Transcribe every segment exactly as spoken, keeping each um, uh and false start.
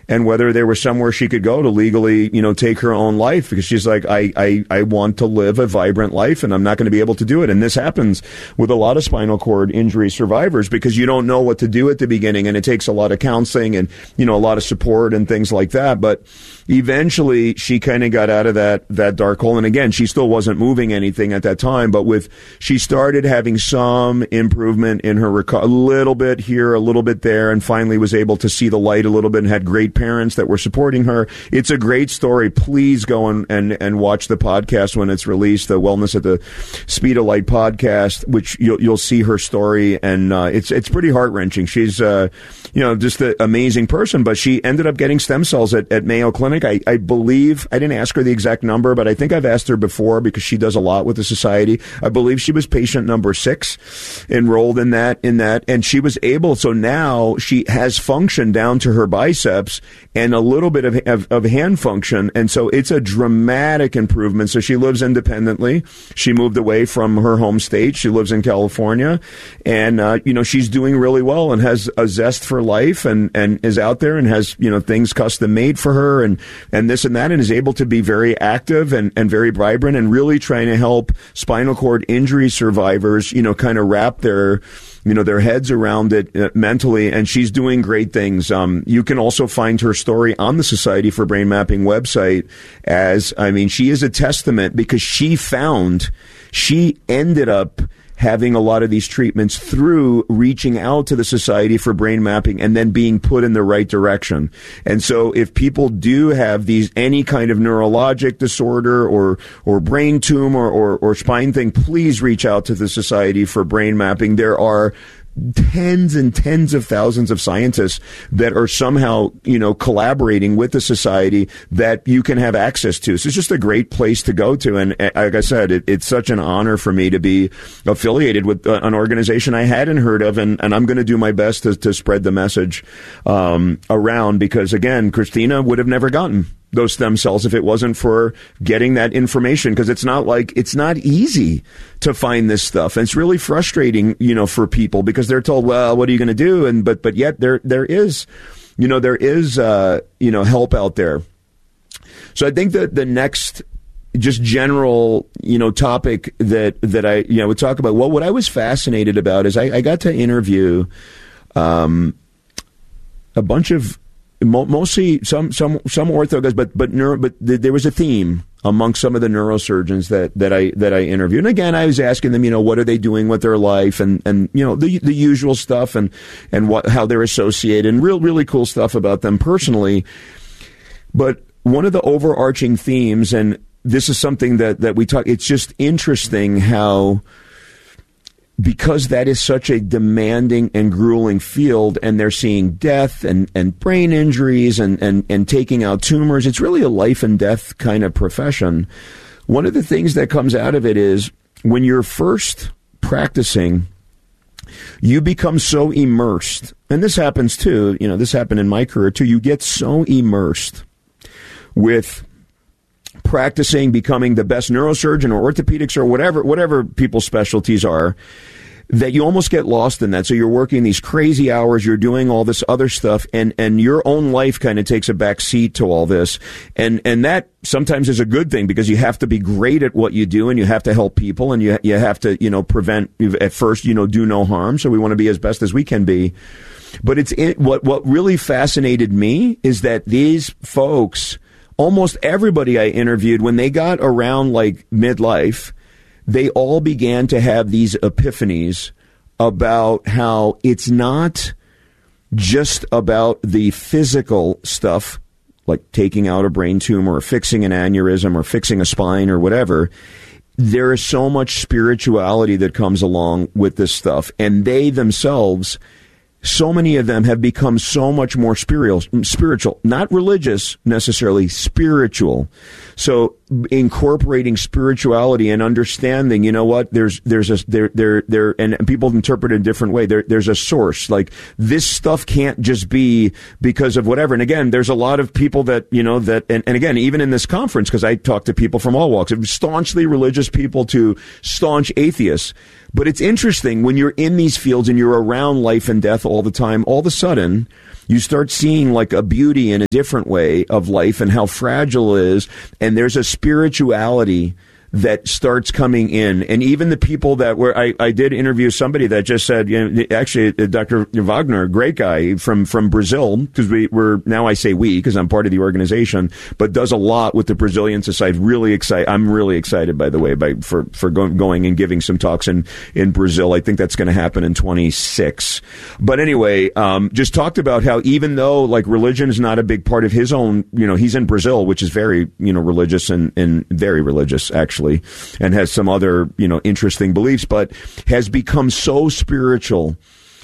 and whether there was somewhere she could go to legally, you know, take her own life, because she's like, I, I, I want to live a vibrant life, and I'm not going to be able to do it. And this happens with a lot of spinal cord injury survivors, because you don't know what to do at the beginning, and it takes a lot of counseling and, you know, a lot of support and things like that. But eventually she kind of got out of that, that dark hole. And again, she still wasn't moving anything at that time, but with, she started having some improvement in her reco- a little bit here, a little bit there, and finally was able to see the light a little bit and had great parents that were supporting her. It's a great story. Please go and, and, and watch the podcast when it's released, the Wellness at the Speed of Light podcast, which you'll, you'll see her story. And, uh, it's, it's pretty heart wrenching. She's, uh, you know, just an amazing person, but she ended up getting stem cells at, at Mayo Clinic. I, I believe, I didn't ask her the exact number, but I think I've asked her before because she does a lot with the society. I believe she was patient number six enrolled in that, in that, and she was able, so now she has function down to her biceps and a little bit of, of, of hand function. And so it's a dramatic improvement. So she lives independently. She moved away from her home state. She lives in California, and, uh, you know, she's doing really well and has a zest for life, and, and is out there and has, you know, things custom made for her and, and this and that, and is able to be very active and, and very vibrant and really trying to help spinal cord injury survivors, you know, kind of wrap their, you know, their heads around it uh, mentally. And she's doing great things. Um, you can also find her story on the Society for Brain Mapping website, as, I mean, she is a testament, because she found, she ended up having a lot of these treatments through reaching out to the Society for Brain Mapping and then being put in the right direction. And so if people do have these, any kind of neurologic disorder or, or brain tumor or, or spine thing, please reach out to the Society for Brain Mapping. There are tens and tens of thousands of scientists that are somehow, you know, collaborating with the society that you can have access to. So it's just a great place to go to. And like I said, it, it's such an honor for me to be affiliated with an organization I hadn't heard of. And, and I'm going to do my best to, to spread the message um, around, because, again, Christina would have never gotten those stem cells if it wasn't for getting that information, because it's not like, it's not easy to find this stuff. And it's really frustrating, you know, for people, because they're told, well, what are you going to do? And, but, but yet there, there is, you know, there is, uh, you know, help out there. So I think that the next just general, you know, topic that, that I, you know, would talk about, well, what I was fascinated about is I, I got to interview, um, a bunch of, mostly some some some ortho guys, but but neuro, but th- there was a theme among some of the neurosurgeons that, that I that I interviewed. And again, I was asking them, you know, what are they doing with their life, and, and you know the the usual stuff, and and what how they're associated, and real really cool stuff about them personally. But one of the overarching themes, and this is something that that we talk, it's just interesting how, because that is such a demanding and grueling field, and they're seeing death and, and brain injuries and, and, and taking out tumors, it's really a life and death kind of profession. One of the things that comes out of it is when you're first practicing, you become so immersed. And this happens too, you know, this happened in my career too. You get so immersed with practicing, becoming the best neurosurgeon or orthopedics or whatever, whatever people's specialties are, that you almost get lost in that. So you're working these crazy hours, you're doing all this other stuff, and, and your own life kind of takes a back seat to all this. And, and that sometimes is a good thing, because you have to be great at what you do, and you have to help people, and you, you have to, you know, prevent, at first, you know, do no harm. So we want to be as best as we can be. But it's it, what, what really fascinated me is that these folks, almost everybody I interviewed, when they got around like midlife, they all began to have these epiphanies about how it's not just about the physical stuff, like taking out a brain tumor or fixing an aneurysm or fixing a spine or whatever. There is so much spirituality that comes along with this stuff. And they themselves, so many of them have become so much more spiritual, spiritual, not religious necessarily, spiritual. So incorporating spirituality and understanding, you know what, there's, there's a, there, there, there, and people interpret it in a different way. There, there's a source. Like, this stuff can't just be because of whatever. And again, there's a lot of people that, you know, that, and, and again, even in this conference, because I talk to people from all walks, staunchly religious people to staunch atheists. But it's interesting when you're in these fields and you're around life and death all all the time, all of a sudden, you start seeing like a beauty in a different way of life and how fragile it is. And there's a spirituality that starts coming in. And even the people that were, I, I did interview somebody that just said, you know, actually, Doctor Wagner, a great guy from, from Brazil, because we were, now I say we, because I'm part of the organization, but does a lot with the Brazilian Society. Really excited. I'm really excited, by the way, by, for, for go, going and giving some talks in, in Brazil. I think that's going to happen in twenty-six. But anyway, um, just talked about how even though like religion is not a big part of his own, you know, he's in Brazil, which is very, you know, religious and, and very religious, actually. And has some other, you know, interesting beliefs, but has become so spiritual,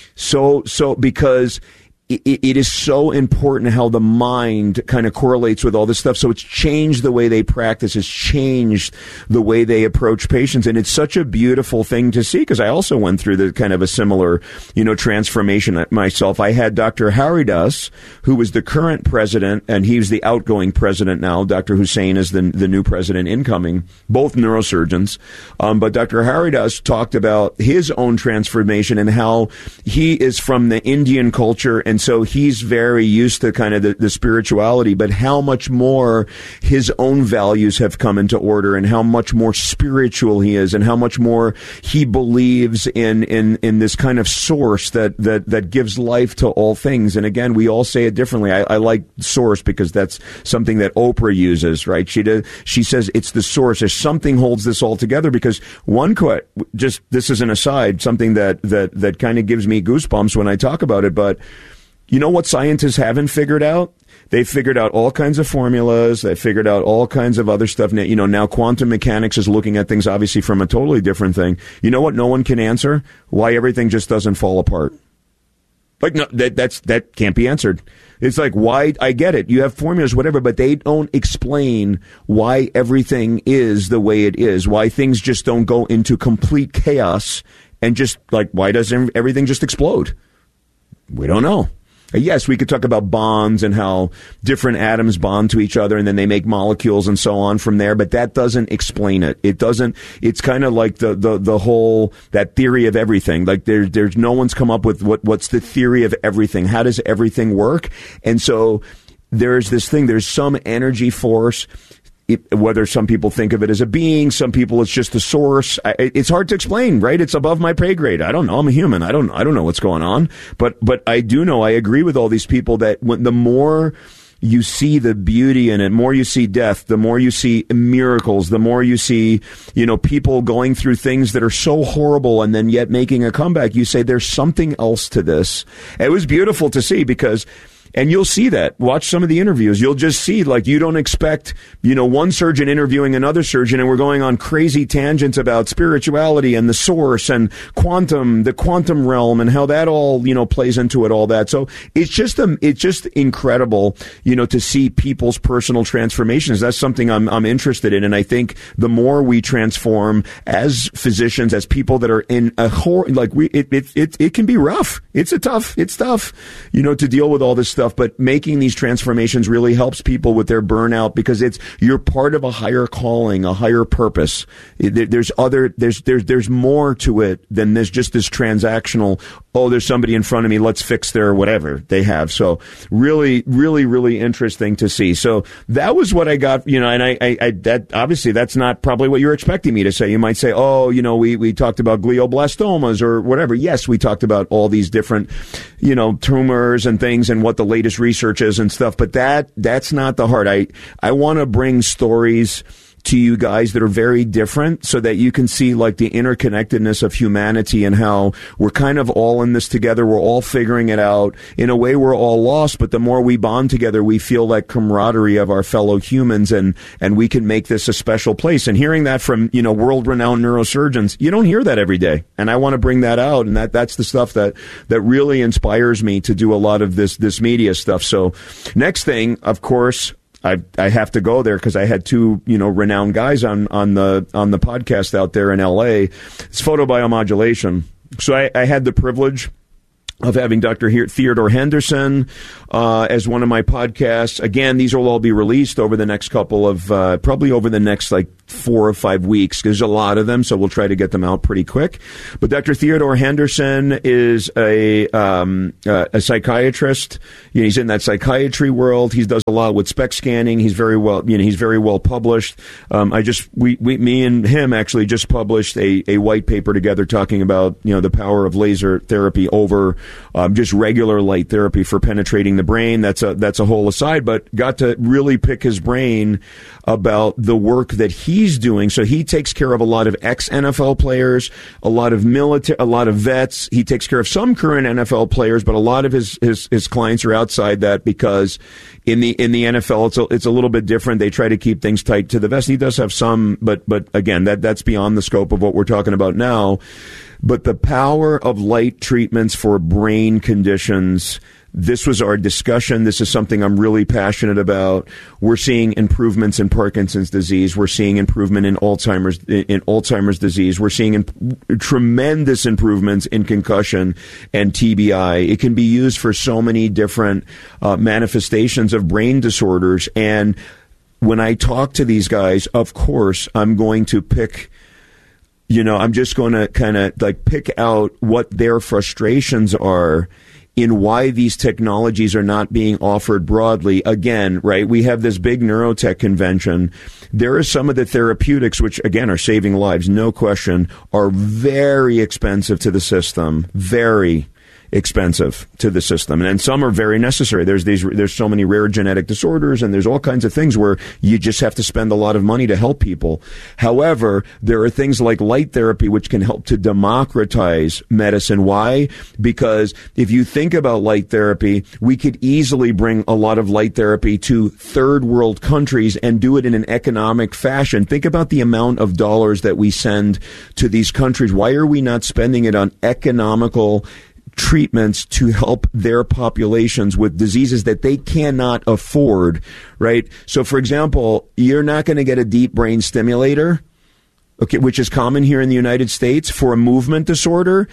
so, so, because it, it is so important how the mind kind of correlates with all this stuff. So it's changed the way they practice. It's changed the way they approach patients. And it's such a beautiful thing to see, because I also went through the kind of a similar, you know, transformation myself. I had Doctor Haridas, who was the current president, and he's the outgoing president now. Doctor Hussein is the, the new president incoming, both neurosurgeons. Um, but Doctor Haridas talked about his own transformation and how he is from the Indian culture, and so he's very used to kind of the, the spirituality, but how much more his own values have come into order, and how much more spiritual he is, and how much more he believes in, in, in this kind of source that, that, that gives life to all things. And again, we all say it differently. I, I like source because that's something that Oprah uses, right? She does, she says it's the source. There's something holds this all together, because one quote, just this is an aside, something that, that, that kind of gives me goosebumps when I talk about it, but you know what scientists haven't figured out? They figured out all kinds of formulas. They figured out all kinds of other stuff. You know, now quantum mechanics is looking at things obviously from a totally different thing. You know what no one can answer? Why everything just doesn't fall apart. Like, no, that, that's, that can't be answered. It's like, why, I get it. You have formulas, whatever, but they don't explain why everything is the way it is, why things just don't go into complete chaos, and just like, why doesn't everything just explode? We don't know. Yes, we could talk about bonds and how different atoms bond to each other and then they make molecules and so on from there, but that doesn't explain it. It doesn't, it's kind of like the, the, the whole, that theory of everything. Like there, there's no one's come up with what, what's the theory of everything? How does everything work? And so there's this thing, there's some energy force. It, whether some people think of it as a being, some people it's just a source. I, it's hard to explain, right? It's above my pay grade. I don't know. I'm a human. I don't. I don't know what's going on. But but I do know. I agree with all these people that when the more you see the beauty in it, more you see death, the more you see miracles, the more you see, you know, people going through things that are so horrible and then yet making a comeback. You say there's something else to this. It was beautiful to see because. And you'll see that. Watch some of the interviews. You'll just see, like, you don't expect, you know, one surgeon interviewing another surgeon, and we're going on crazy tangents about spirituality and the source and quantum, the quantum realm, and how that all, you know, plays into it, all that. So it's just, um, it's just incredible, you know, to see people's personal transformations. That's something I'm, I'm interested in. And I think the more we transform as physicians, as people that are in a hor- like we, it, it, it, it can be rough. It's a tough, it's tough, you know, to deal with all this stuff. But making these transformations really helps people with their burnout because it's you're part of a higher calling, a higher purpose. There's other there's there's there's more to it than there's just this transactional. Oh, there's somebody in front of me. Let's fix their whatever they have. So really, really, really interesting to see. So that was what I got. You know, and I, I, I that obviously that's not probably what you're expecting me to say. You might say, oh, you know, we we talked about glioblastomas or whatever. Yes, we talked about all these different, you know, tumors and things and what the latest research is and stuff, but that that's not the heart. I I want to bring stories to you guys that are very different so that you can see like the interconnectedness of humanity and how we're kind of all in this together. We're all figuring it out. In a way, we're all lost, but the more we bond together, we feel that camaraderie of our fellow humans, and and we can make this a special place. And hearing that from, you know, world-renowned neurosurgeons, you don't hear that every day. And I want to bring that out, and that that's the stuff that that really inspires me to do a lot of this this media stuff. So next thing, of course, I I have to go there because I had two, you know, renowned guys on, on the on the podcast out there in L A. It's photobiomodulation. So I, I had the privilege of having Doctor Theodore Henderson uh, as one of my podcasts. Again, these will all be released over the next couple of, uh, probably over the next like four or five weeks. There's a lot of them, so we'll try to get them out pretty quick. But Doctor Theodore Henderson is a um, uh, a psychiatrist. You know, he's in that psychiatry world. He does a lot with SPECT scanning. He's very well, you know, he's very well published. Um, I just, we, we, me and him actually just published a, a white paper together talking about, you know, the power of laser therapy over um, just regular light therapy for penetrating the brain. That's a that's a whole aside, but got to really pick his brain about the work that he's doing. So he takes care of a lot of ex-N F L players, a lot of military, a lot of vets. He takes care of some current N F L players, but a lot of his his, his clients are outside that because in the in the N F L it's a, it's a little bit different. They try to keep things tight to the vest. He does have some, but but again, that that's beyond the scope of what we're talking about now. But the power of light treatments for brain conditions, this was our discussion. This is something I'm really passionate about. We're seeing improvements in Parkinson's disease. We're seeing improvement in Alzheimer's in Alzheimer's disease. We're seeing in, tremendous improvements in concussion and T B I. It can be used for so many different uh, manifestations of brain disorders. And when I talk to these guys, of course, I'm going to pick. You know, I'm just going to kind of like pick out what their frustrations are in why these technologies are not being offered broadly. Again, right, we have this big neurotech convention. There are some of the therapeutics, which, again, are saving lives, no question, are very expensive to the system, very expensive to the system, and then some are very necessary. There's these, there's so many rare genetic disorders, and there's all kinds of things where you just have to spend a lot of money to help people. However, there are things like light therapy which can help to democratize medicine. Why? Because if you think about light therapy, we could easily bring a lot of light therapy to third world countries and do it in an economic fashion. Think about the amount of dollars that we send to these countries. Why are we not spending it on economical treatments to help their populations with diseases that they cannot afford, right? So, for example, you're not going to get a deep brain stimulator, okay, which is common here in the United States for a movement disorder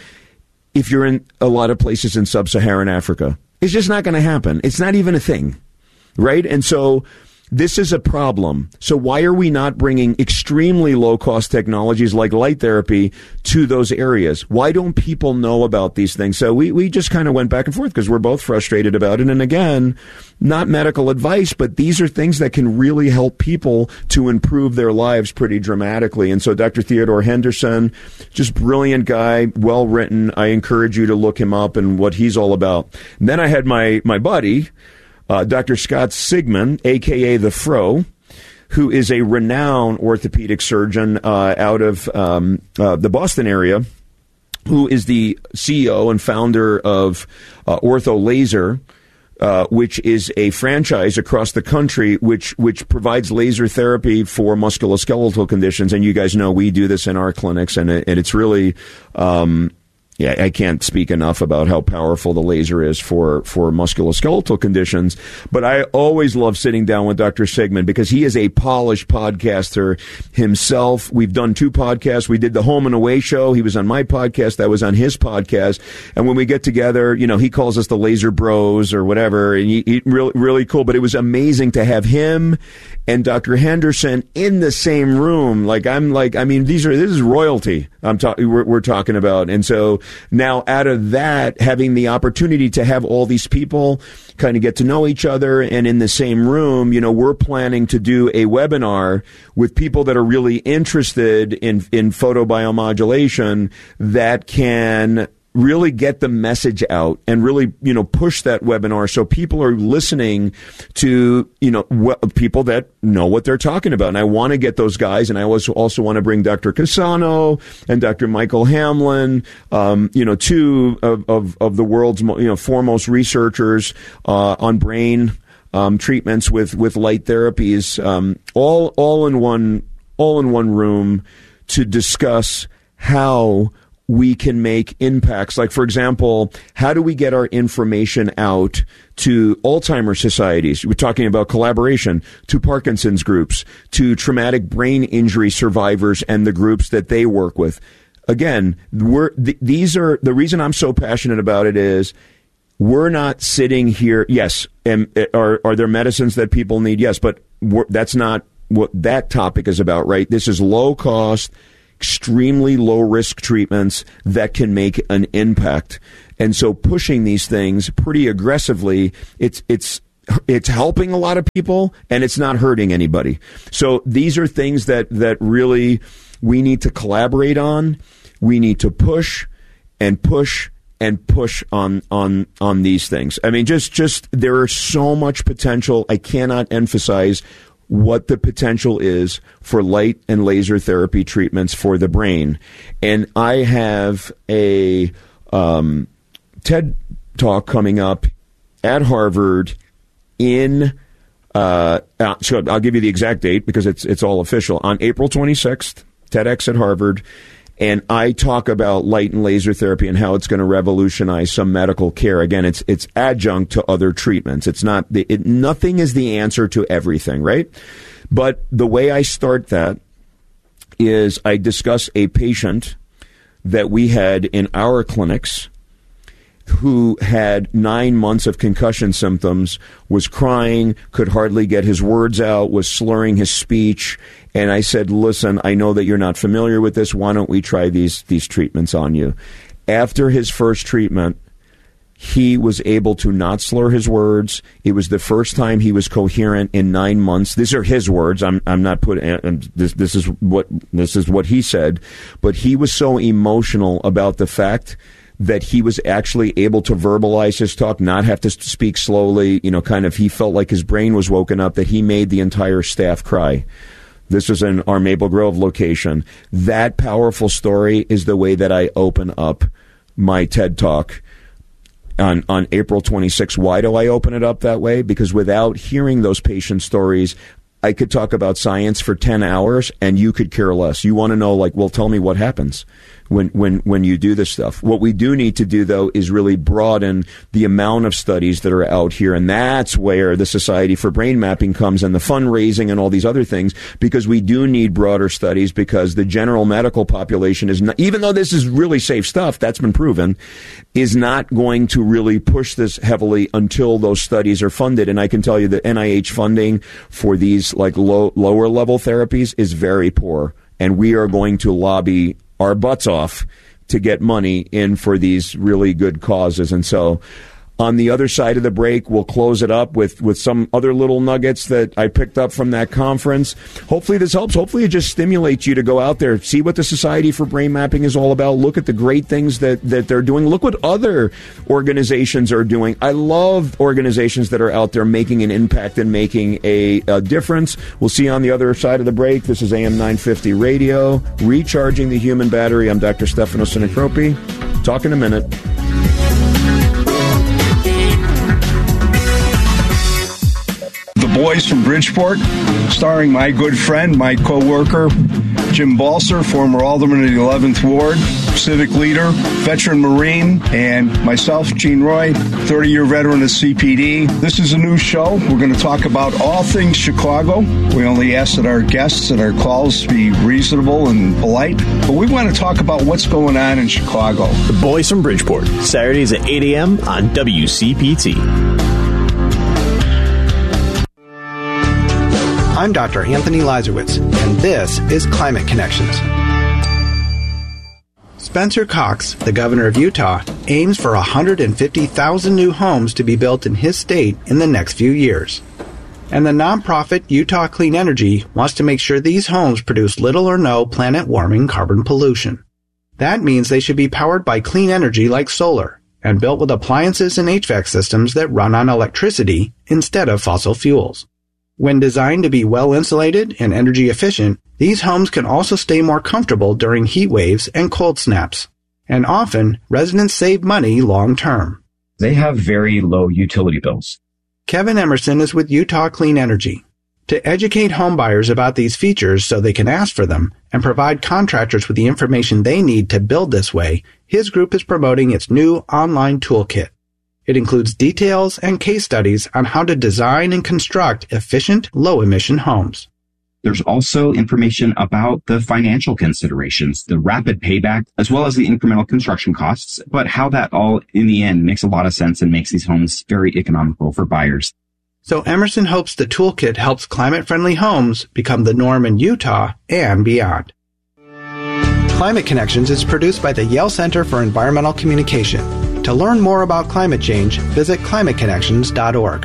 if you're in a lot of places in sub-Saharan Africa. It's just not going to happen. It's not even a thing, right? And so this is a problem. So why are we not bringing extremely low-cost technologies like light therapy to those areas? Why don't people know about these things? So we, we just kind of went back and forth because we're both frustrated about it. And again, not medical advice, but these are things that can really help people to improve their lives pretty dramatically. And so Doctor Theodore Henderson, just brilliant guy, well-written. I encourage you to look him up and what he's all about. And then I had my, my buddy, Uh, Doctor Scott Sigman, a k a. The Fro, who is a renowned orthopedic surgeon uh, out of um, uh, the Boston area, who is the C E O and founder of uh, Ortho Laser, uh, which is a franchise across the country which which provides laser therapy for musculoskeletal conditions. And you guys know we do this in our clinics, and, it, and it's really... Um, Yeah, I can't speak enough about how powerful the laser is for, for musculoskeletal conditions. But I always love sitting down with Doctor Sigman because he is a polished podcaster himself. We've done two podcasts. We did the Home and Away show. He was on my podcast. I was on his podcast. And when we get together, you know, he calls us the Laser Bros or whatever. And he, he really, really cool. But it was amazing to have him and Doctor Henderson in the same room. Like, I'm like, I mean, these are, this is royalty I'm talking, we're, we're talking about. And so, now, out of that, having the opportunity to have all these people kind of get to know each other and in the same room, you know, we're planning to do a webinar with people that are really interested in, in photobiomodulation that can really get the message out and really, you know, push that webinar so people are listening to, you know, wh- people that know what they're talking about. And I want to get those guys, and I also also want to bring Doctor Cassano and Doctor Michael Hamlin, um, you know, two of, of, of the world's, you know, foremost researchers uh, on brain um, treatments with, with light therapies, um, all all in one all in one room to discuss how we can make impacts. Like, for example, how do we get our information out to Alzheimer's societies? We're talking about collaboration, to Parkinson's groups, to traumatic brain injury survivors and the groups that they work with. Again, we're, th- these are, the reason I'm so passionate about it is we're not sitting here. Yes, and are, are there medicines that people need? Yes, but we're, that's not what that topic is about, right? This is low cost, extremely low risk treatments that can make an impact. And so pushing these things pretty aggressively, it's, it's, it's helping a lot of people and it's not hurting anybody. So these are things that, that really we need to collaborate on. We need to push and push and push on, on, on these things. I mean, just, just, there is so much potential. I cannot emphasize what the potential is for light and laser therapy treatments for the brain. And I have a, um, TED Talk coming up at Harvard in, uh, uh, so I'll give you the exact date because it's, it's all official, on April twenty-sixth, TEDx at Harvard. And I talk about light and laser therapy and how it's going to revolutionize some medical care. Again, it's it's adjunct to other treatments. It's not the, it, nothing is the answer to everything, right? But the way I start that is I discuss a patient that we had in our clinics who had nine months of concussion symptoms, was crying, could hardly get his words out, was slurring his speech. And I said, listen, I know that you're not familiar with this. Why don't we try these, these treatments on you? After his first treatment, he was able to not slur his words. It was the first time he was coherent in nine months. These are his words. I'm, I'm not putting, this, this is what, this is what he said. But he was so emotional about the fact that he was actually able to verbalize his talk, not have to speak slowly, you know, kind of, he felt like his brain was woken up, that he made the entire staff cry. This was in our Maple Grove location. That powerful story is the way that I open up my TED Talk on, on April twenty-sixth. Why do I open it up that way? Because without hearing those patient stories, I could talk about science for ten hours and you could care less. You want to know, like, well, tell me what happens when, when, when you do this stuff. What we do need to do, though, is really broaden the amount of studies that are out here. And that's where the Society for Brain Mapping comes and the fundraising and all these other things, because we do need broader studies, because the general medical population is not, even though this is really safe stuff, that's been proven, is not going to really push this heavily until those studies are funded. And I can tell you that N I H funding for these like low, lower level therapies is very poor. And we are going to lobby our butts off to get money in for these really good causes. And so on the other side of the break, we'll close it up with, with some other little nuggets that I picked up from that conference. Hopefully this helps. Hopefully it just stimulates you to go out there, see what the Society for Brain Mapping is all about. Look at the great things that, that they're doing. Look what other organizations are doing. I love organizations that are out there making an impact and making a, a difference. We'll see you on the other side of the break. This is A M nine fifty Radio, recharging the human battery. I'm Doctor Stefano Sinicropi. Talk in a minute. The Boys from Bridgeport, starring my good friend, my co-worker, Jim Balser, former alderman of the eleventh Ward, civic leader, veteran Marine, and myself, Gene Roy, thirty-year veteran of C P D. This is a new show. We're going to talk about all things Chicago. We only ask that our guests and our calls be reasonable and polite, but we want to talk about what's going on in Chicago. The Boys from Bridgeport, Saturdays at eight a.m. on W C P T. I'm Doctor Anthony Lazarowitz, and this is Climate Connections. Spencer Cox, the governor of Utah, aims for one hundred fifty thousand new homes to be built in his state in the next few years. And the nonprofit Utah Clean Energy wants to make sure these homes produce little or no planet-warming carbon pollution. That means they should be powered by clean energy like solar, and built with appliances and H V A C systems that run on electricity instead of fossil fuels. When designed to be well insulated and energy efficient, these homes can also stay more comfortable during heat waves and cold snaps. And often, residents save money long term. They have very low utility bills. Kevin Emerson is with Utah Clean Energy. To educate homebuyers about these features so they can ask for them and provide contractors with the information they need to build this way, his group is promoting its new online toolkit. It includes details and case studies on how to design and construct efficient, low-emission homes. There's also information about the financial considerations, the rapid payback, as well as the incremental construction costs, but how that all, in the end, makes a lot of sense and makes these homes very economical for buyers. So Emerson hopes the toolkit helps climate-friendly homes become the norm in Utah and beyond. Climate Connections is produced by the Yale Center for Environmental Communication. To learn more about climate change, visit climate connections dot org.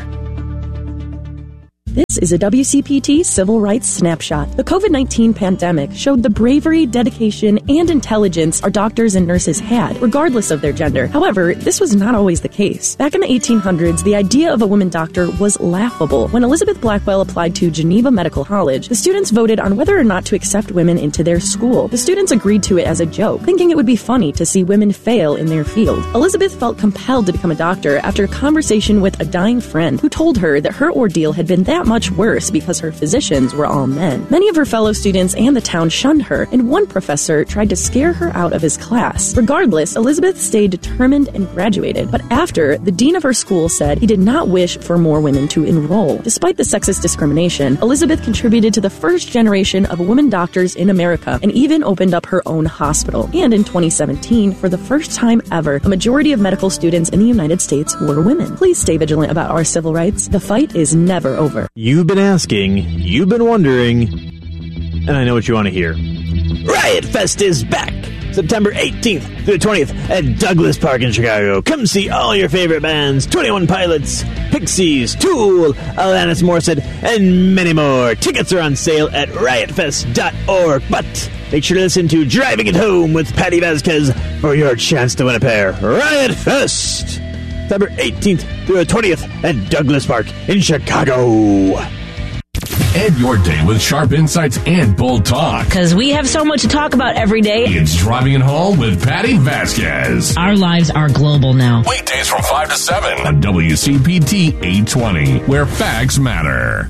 This is a W C P T Civil Rights Snapshot. The covid nineteen pandemic showed the bravery, dedication, and intelligence our doctors and nurses had, regardless of their gender. However, this was not always the case. Back in the eighteen hundreds, the idea of a woman doctor was laughable. When Elizabeth Blackwell applied to Geneva Medical College, the students voted on whether or not to accept women into their school. The students agreed to it as a joke, thinking it would be funny to see women fail in their field. Elizabeth felt compelled to become a doctor after a conversation with a dying friend who told her that her ordeal had been that much worse because her physicians were all men. Many of her fellow students and the town shunned her, and one professor tried to scare her out of his class. Regardless, Elizabeth stayed determined and graduated. But after, the dean of her school said he did not wish for more women to enroll. Despite the sexist discrimination, Elizabeth contributed to the first generation of women doctors in America and even opened up her own hospital. And in twenty seventeen, for the first time ever, a majority of medical students in the United States were women. Please stay vigilant about our civil rights. The fight is never over. You've been asking, you've been wondering, and I know what you want to hear. Riot Fest is back! September eighteenth through the twentieth at Douglas Park in Chicago. Come see all your favorite bands, twenty-one Pilots, Pixies, Tool, Alanis Morissette, and many more. Tickets are on sale at riot fest dot org. But make sure to listen to Driving It Home with Patty Vasquez for your chance to win a pair. Riot Fest! September eighteenth through the twentieth at Douglas Park in Chicago. End your day with sharp insights and bold talk. Because we have so much to talk about every day. It's Driving It Home with Patty Vasquez. Our lives are global now. Weekdays from five to seven on W C P T eight twenty, where facts matter.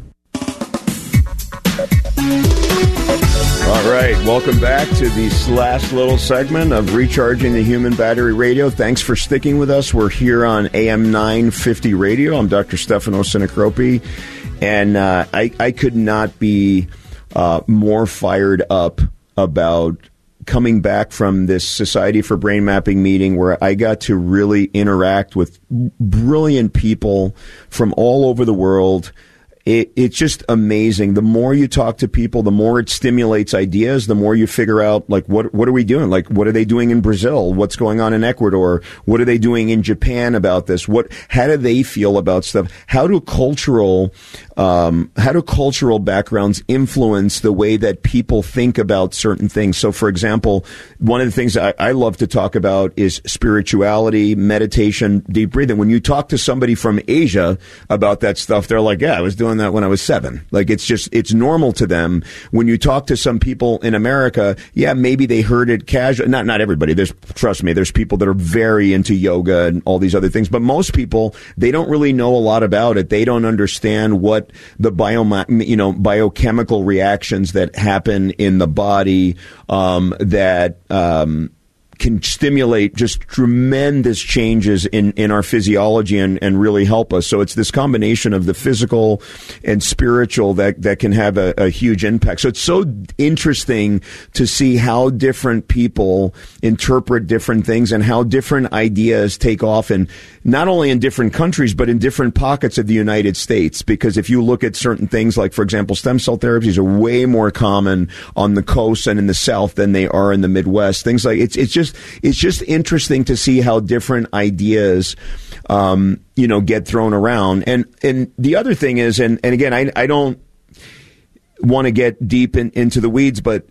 All right, welcome back to this last little segment of Recharging the Human Battery Radio. Thanks for sticking with us. We're here on A M nine fifty Radio. I'm Doctor Stefano Sinacropi, and uh, I, I could not be uh, more fired up about coming back from this Society for Brain Mapping meeting where I got to really interact with brilliant people from all over the world. It, it's just amazing. The more you talk to people, the more it stimulates ideas, the more you figure out, like, what what are we doing? Like, what are they doing in Brazil? What's going on in Ecuador? What are they doing in Japan about this? What, how do they feel about stuff? How do cultural, um, how do cultural backgrounds influence the way that people think about certain things? So, for example, one of the things I, I love to talk about is spirituality, meditation, deep breathing. When you talk to somebody from Asia about that stuff, they're like, yeah, I was doing that when I was seven. Like, it's just, it's normal to them. When you talk to some people in America, yeah, maybe they heard it casual. Not, not everybody. There's, trust me, there's people that are very into yoga and all these other things. But most people, they don't really know a lot about it. They don't understand what the bio, you know, biochemical reactions that happen in the body, um, that, um, can stimulate just tremendous changes in, in our physiology and, and really help us. So it's this combination of the physical and spiritual that, that can have a, a huge impact. So it's so interesting to see how different people interpret different things and how different ideas take off, and not only in different countries, but in different pockets of the United States. Because if you look at certain things, like, for example, stem cell therapies are way more common on the coast and in the South than they are in the Midwest. Things like, it's, it's just, It's just interesting to see how different ideas, um, you know, get thrown around. And and the other thing is, and, and again, I, I don't want to get deep in, into the weeds, but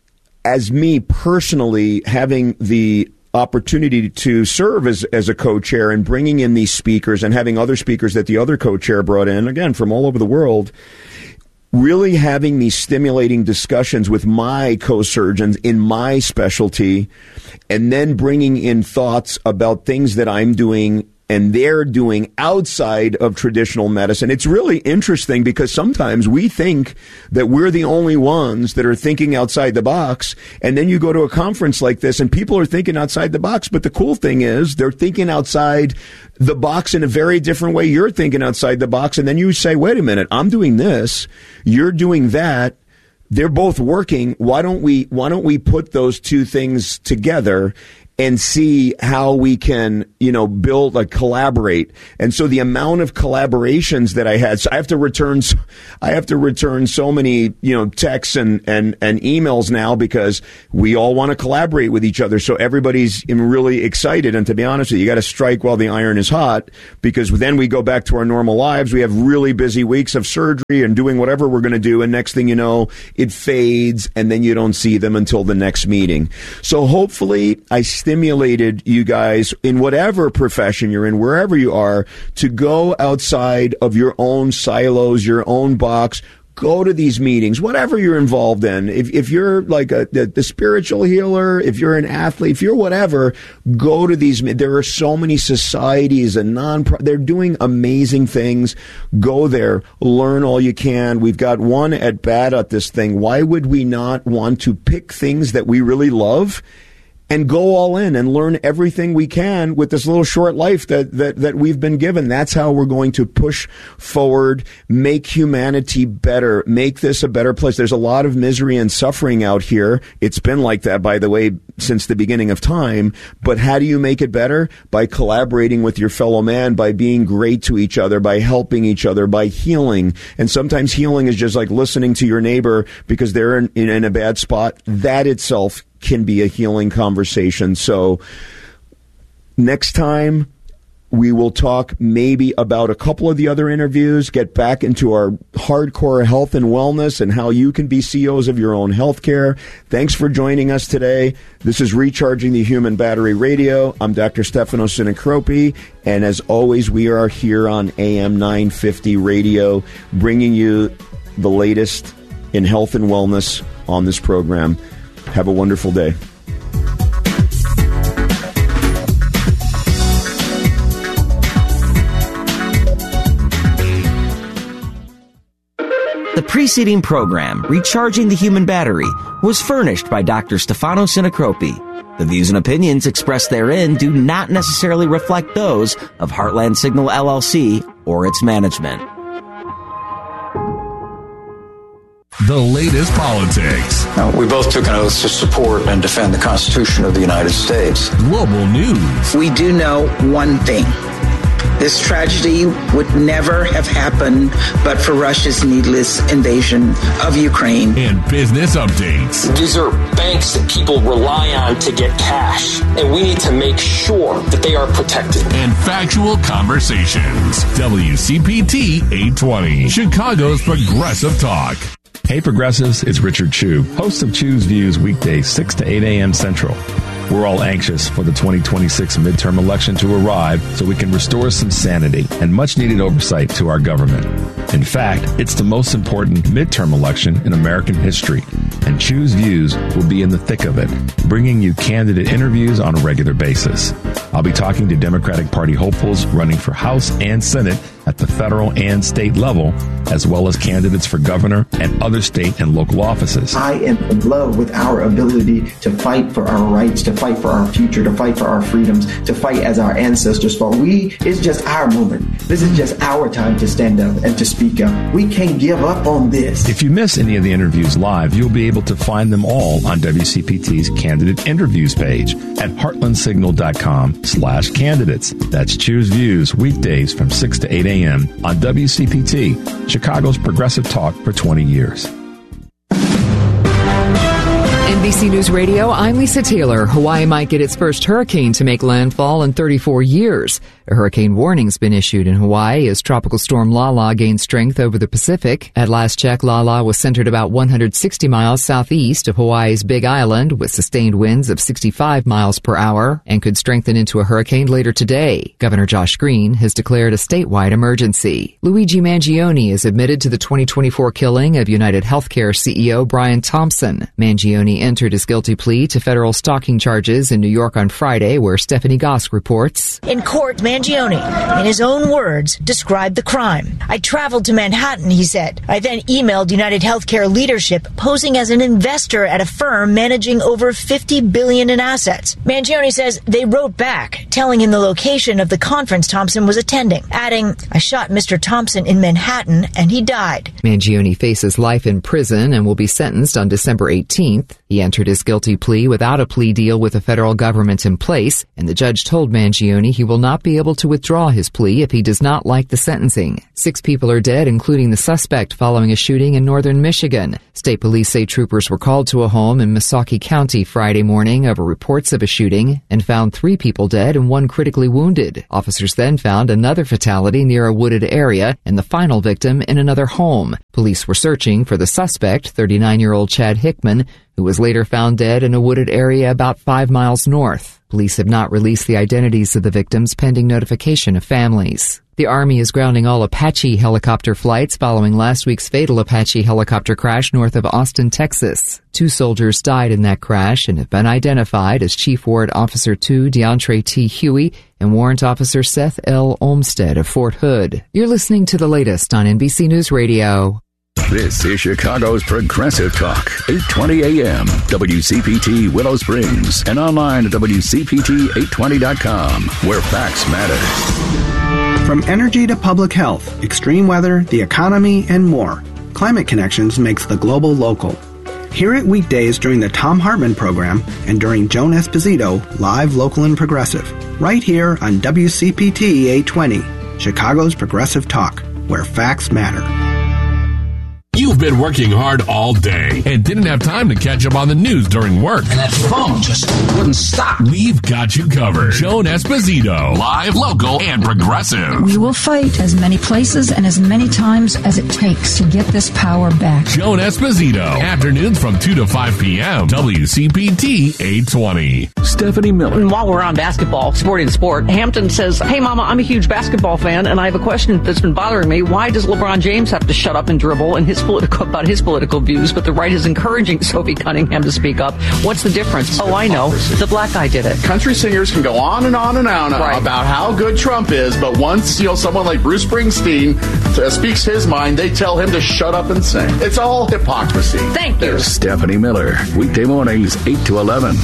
as me personally, having the opportunity to serve as, as a co-chair and bringing in these speakers and having other speakers that the other co-chair brought in, again, from all over the world, really having these stimulating discussions with my co-surgeons in my specialty, and then bringing in thoughts about things that I'm doing and they're doing outside of traditional medicine. It's really interesting because sometimes we think that we're the only ones that are thinking outside the box, and then you go to a conference like this and people are thinking outside the box. But the cool thing is they're thinking outside the box in a very different way. You're thinking outside the box, and then you say, wait a minute, I'm doing this, you're doing that. They're both working. Why don't we, why don't we put those two things together and see how we can, you know, build, like, collaborate. And so the amount of collaborations that I had, so I have to return, I have to return so many, you know, texts and, and, and emails now because we all want to collaborate with each other. So everybody's really excited. And to be honest with you, you got to strike while the iron is hot, because then we go back to our normal lives. We have really busy weeks of surgery and doing whatever we're going to do. And next thing you know, it fades and then you don't see them until the next meeting. So hopefully I stimulated you guys in whatever profession you're in, wherever you are, to go outside of your own silos, your own box. Go to these meetings, whatever you're involved in. If, if you're like a, the, the spiritual healer, if you're an athlete, if you're whatever, go to these. There are so many societies and non, they're doing amazing things. Go there, learn all you can. We've got one at bat at this thing. Why would we not want to pick things that we really love and go all in and learn everything we can with this little short life that, that, that we've been given? That's how we're going to push forward, make humanity better, make this a better place. There's a lot of misery and suffering out here. It's been like that, by the way, since the beginning of time. But how do you make it better? By collaborating with your fellow man, by being great to each other, by helping each other, by healing. And sometimes healing is just like listening to your neighbor because they're in, in, in a bad spot. That itself can be a healing conversation. So next time we will talk maybe about a couple of the other interviews, get back into our hardcore health and wellness and how you can be C E Os of your own healthcare. Thanks for joining us today. This is Recharging the Human Battery Radio. I'm Doctor Stefano Sinacropi, and as always, we are here on A M nine fifty Radio, bringing you the latest in health and wellness on this program. Have a wonderful day. The preceding program, Recharging the Human Battery, was furnished by Doctor Stefano Sinacropi. The views and opinions expressed therein do not necessarily reflect those of Heartland Signal L L C or its management. The latest politics. Now, we both took an oath to support and defend the Constitution of the United States. Global news. We do know one thing. This tragedy would never have happened but for Russia's needless invasion of Ukraine. And business updates. These are banks that people rely on to get cash, and we need to make sure that they are protected. And factual conversations. W C P T eight twenty, Chicago's Progressive Talk. Hey Progressives, it's Richard Chu, host of Chu's Views weekdays six to eight a.m. Central. We're all anxious for the twenty twenty-six midterm election to arrive so we can restore some sanity and much-needed oversight to our government. In fact, it's the most important midterm election in American history, and Chu's Views will be in the thick of it, bringing you candidate interviews on a regular basis. I'll be talking to Democratic Party hopefuls running for House and Senate at the federal and state level, as well as candidates for governor and other state and local offices. I am in love with our ability to fight for our rights, to fight for our future, to fight for our freedoms, to fight as our ancestors fought. We, it's just our moment. This is just our time to stand up and to speak up. We can't give up on this. If you miss any of the interviews live, you'll be able to find them all on W C P T's Candidate Interviews page at heartlandsignal.com slash candidates. That's Choose Views weekdays from six to eight a.m. on W C P T, Chicago's Progressive Talk for twenty years. N B C News Radio, I'm Lisa Taylor. Hawaii might get its first hurricane to make landfall in thirty-four years. A hurricane warning's been issued in Hawaii as Tropical Storm Lala gains strength over the Pacific. At last check, Lala was centered about one hundred sixty miles southeast of Hawaii's Big Island with sustained winds of sixty-five miles per hour and could strengthen into a hurricane later today. Governor Josh Green has declared a statewide emergency. Luigi Mangione is admitted to the twenty twenty-four killing of United Healthcare C E O Brian Thompson. Mangione entered his guilty plea to federal stalking charges in New York on Friday, where Stephanie Gosk reports. In court, Mangione, in his own words, described the crime. I traveled to Manhattan, he said. I then emailed United Healthcare leadership posing as an investor at a firm managing over fifty billion dollars in assets. Mangione says they wrote back, telling him the location of the conference Thompson was attending, adding, I shot Mister Thompson in Manhattan and he died. Mangione faces life in prison and will be sentenced on December eighteenth. He entered his guilty plea without a plea deal with the federal government in place, and the judge told Mangione he will not be able to withdraw his plea if he does not like the sentencing. Six people are dead, including the suspect, following a shooting in northern Michigan. State police say troopers were called to a home in Missaukee County Friday morning over reports of a shooting and found three people dead and one critically wounded. Officers then found another fatality near a wooded area and the final victim in another home. Police were searching for the suspect, thirty-nine-year-old Chad Hickman, who was later found dead in a wooded area about five miles north. Police have not released the identities of the victims pending notification of families. The Army is grounding all Apache helicopter flights following last week's fatal Apache helicopter crash north of Austin, Texas. Two soldiers died in that crash and have been identified as Chief Warrant Officer two DeAndre T. Huey and Warrant Officer Seth L. Olmstead of Fort Hood. You're listening to the latest on N B C News Radio. This is Chicago's Progressive Talk, eight twenty A M, W C P T Willow Springs, and online at W C P T eight twenty dot com, where facts matter. From energy to public health, extreme weather, the economy, and more, Climate Connections makes the global local. Hear it weekdays during the Tom Hartman program and during Joan Esposito, live, local, and progressive, right here on W C P T eight twenty, Chicago's Progressive Talk, where facts matter. You've been working hard all day and didn't have time to catch up on the news during work. And that phone just wouldn't stop. We've got you covered. Joan Esposito, live, local, and progressive. We will fight as many places and as many times as it takes to get this power back. Joan Esposito, afternoons from two to five p.m. W C P T eight twenty. Stephanie Miller. And while we're on basketball, sporting sport, Hampton says, hey, Mama, I'm a huge basketball fan, and I have a question that's been bothering me. Why does LeBron James have to shut up and dribble and his political, about his political views, but the right is encouraging Sophie Cunningham to speak up? What's the difference? Oh, I know. The black guy did it. Country singers can go on and on and on right. about how good Trump is, but once, you know, someone like Bruce Springsteen uh, speaks his mind, they tell him to shut up and sing. It's all hypocrisy. Thank you. There's Stephanie Miller, weekday mornings, eight to eleven.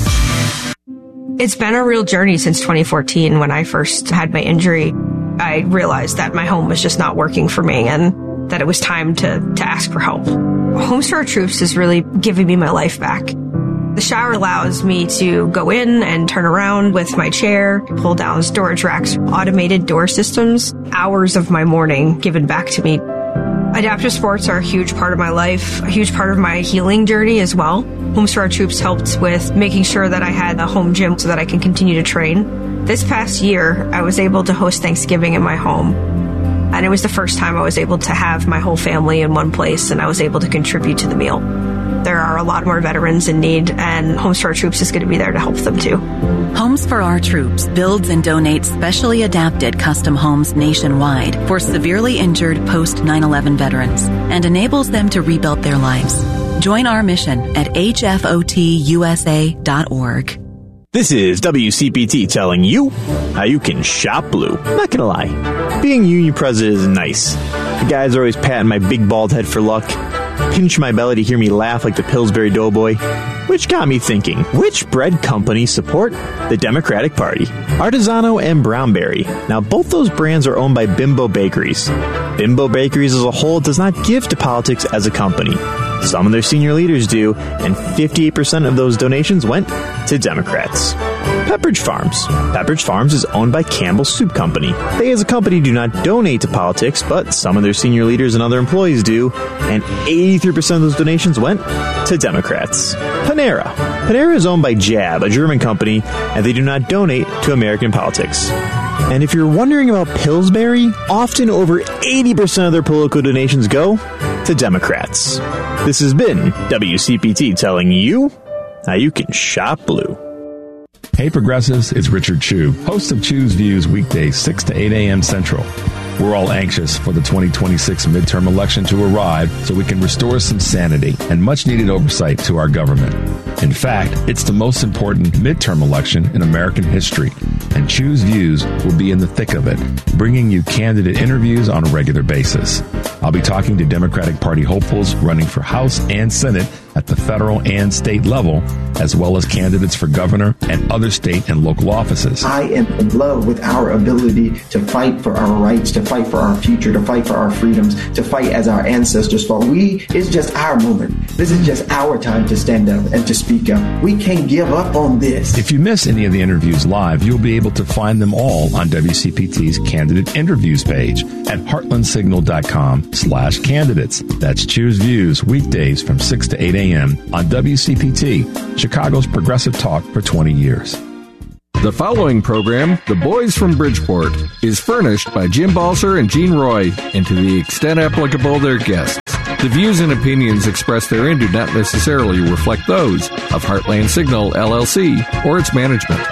It's been a real journey since twenty fourteen when I first had my injury. I realized that my home was just not working for me and that it was time to, to ask for help. Homes for Our Troops is really giving me my life back. The shower allows me to go in and turn around with my chair, pull down storage racks, automated door systems, hours of my morning given back to me. Adaptive sports are a huge part of my life, a huge part of my healing journey as well. Homes for Our Troops helped with making sure that I had a home gym so that I can continue to train. This past year, I was able to host Thanksgiving in my home. And it was the first time I was able to have my whole family in one place, and I was able to contribute to the meal. There are a lot more veterans in need, and Homes for Our Troops is going to be there to help them too. Homes for Our Troops builds and donates specially adapted custom homes nationwide for severely injured post nine eleven veterans and enables them to rebuild their lives. Join our mission at H F O T U S A dot org. This is W C P T telling you how you can shop blue. Not gonna lie, being union president is nice. The guys are always patting my big bald head for luck, pinch my belly to hear me laugh like the Pillsbury Doughboy, which got me thinking, which bread companies support the Democratic Party? Artisano and Brownberry. Now, both those brands are owned by Bimbo Bakeries. Bimbo Bakeries as a whole does not give to politics as a company. Some of their senior leaders do, and fifty-eight percent of those donations went to Democrats. Pepperidge Farms. Pepperidge Farms is owned by Campbell Soup Company. They as a company do not donate to politics, but some of their senior leaders and other employees do, and eighty-three percent of those donations went to Democrats. Panera. Panera is owned by Jab, a German company, and they do not donate to American politics. And if you're wondering about Pillsbury, often over eighty percent of their political donations go to Democrats. This has been W C P T telling you how you can shop blue. Hey Progressives, it's Richard Chu, host of Chu's Views weekdays six to eight a.m. Central. We're all anxious for the twenty twenty-six midterm election to arrive so we can restore some sanity and much-needed oversight to our government. In fact, it's the most important midterm election in American history, and Chu's Views will be in the thick of it, bringing you candidate interviews on a regular basis. I'll be talking to Democratic Party hopefuls running for House and Senate at the federal and state level, as well as candidates for governor and other state and local offices. I am in love with our ability to fight for our rights, to fight for our future, to fight for our freedoms, to fight as our ancestors fought. We, it's just our moment. This is just our time to stand up and to speak up. We can't give up on this. If you miss any of the interviews live, you'll be able to find them all on W C P T's candidate interviews page at heartlandsignal.com slash candidates. That's Choose Views weekdays from six to eight a.m. on W C P T, Chicago's progressive talk for twenty years. The following program, The Boys from Bridgeport, is furnished by Jim Balser and Gene Roy, and to the extent applicable, their guests. The views and opinions expressed therein do not necessarily reflect those of Heartland Signal, L L C, or its management.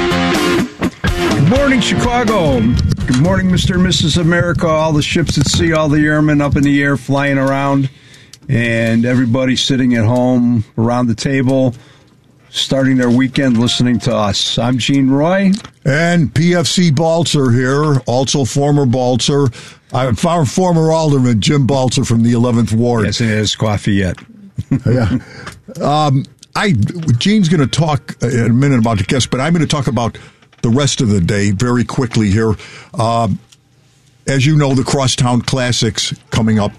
Good morning, Chicago. Good morning, Mister and Missus America, all the ships at sea, all the airmen up in the air flying around, and everybody sitting at home around the table, starting their weekend listening to us. I'm Gene Roy. And P F C Balzer here, also former Balzer. I'm former Alderman Jim Balzer from the eleventh Ward. Yes, it is coffee yet. yeah. Um, I Gene's going to talk in a minute about the guest, but I'm going to talk about the rest of the day very quickly here. Um, as you know, the Crosstown Classics coming up,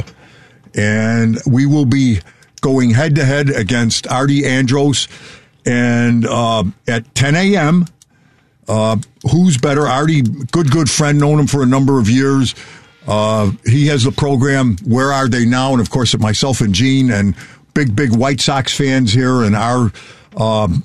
and we will be going head-to-head against Artie Andros. And uh, at ten a.m., uh, who's better? Artie, good, good friend, known him for a number of years. Uh, he has the program, Where Are They Now? And, of course, myself and Gene and big, big White Sox fans here. And our um,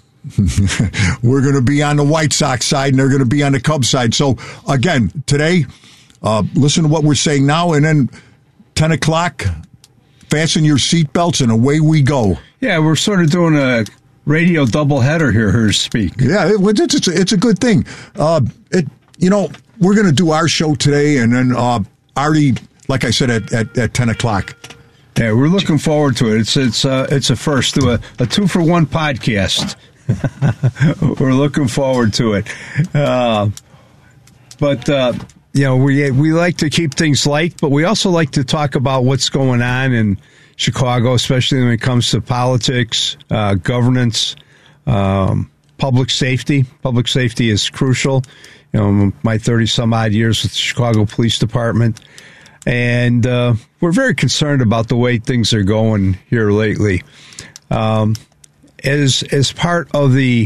we're going to be on the White Sox side, and they're going to be on the Cubs side. So, again, today, uh, listen to what we're saying now. And then ten o'clock, fasten your seatbelts, and away we go. Yeah, we're sort of doing a radio doubleheader here, her speak. Yeah, it, it's, it's, it's a good thing. Uh, it you know, we're going to do our show today, and then uh, Artie, like I said, at, at, at ten o'clock. Yeah, we're looking forward to it. It's it's uh, it's a first, do a, a two for one podcast. We're looking forward to it. Uh, but uh, you know, we we like to keep things light, but we also like to talk about what's going on in Chicago, especially when it comes to politics, uh, governance, um, public safety. Public safety is crucial. You know, my thirty-some-odd years with the Chicago Police Department, and uh, we're very concerned about the way things are going here lately. Um, as as part of the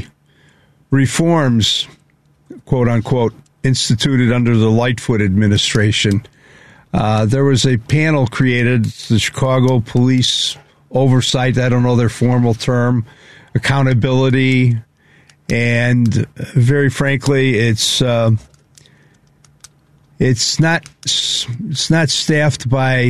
reforms, quote-unquote, instituted under the Lightfoot administration, Uh, there was a panel created, the Chicago Police Oversight, I don't know their formal term, accountability, and very frankly, it's uh, it's not it's not staffed by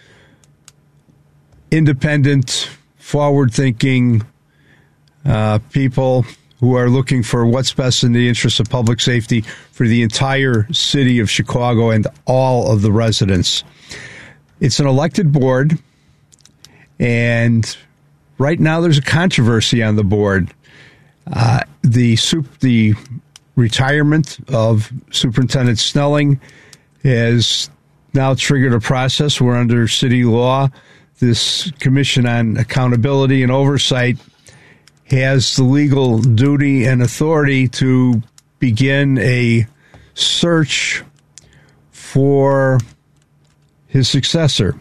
independent, forward-thinking uh, people who are looking for what's best in the interest of public safety for the entire city of Chicago and all of the residents. It's an elected board, and right now there's a controversy on the board. Uh, the sup- the retirement of Superintendent Snelling has now triggered a process where under city law, this Commission on Accountability and Oversight has the legal duty and authority to begin a search for his successor.